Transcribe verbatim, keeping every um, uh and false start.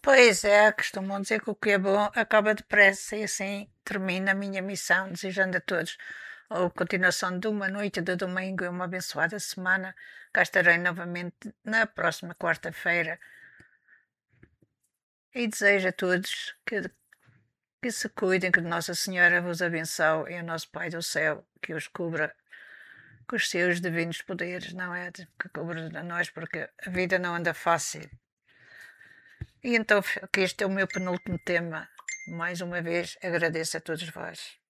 Pois é, costumam dizer que o que é bom acaba depressa e assim termina a minha missão, desejando a todos a continuação de uma noite de domingo e uma abençoada semana. Cá estarei novamente na próxima quarta-feira e desejo a todos que, que se cuidem, que Nossa Senhora vos abençoe e o nosso Pai do céu que os cubra com os seus divinos poderes, não é? Que cubra a nós, porque a vida não anda fácil. E então, que este é o meu penúltimo tema. Mais uma vez, agradeço a todos vós.